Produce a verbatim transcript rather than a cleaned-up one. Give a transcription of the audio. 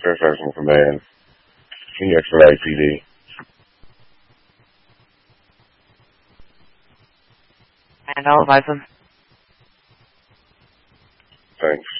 Sheriff Sergeant Command, Phoenix R I P D. And I'll advise them. Thanks.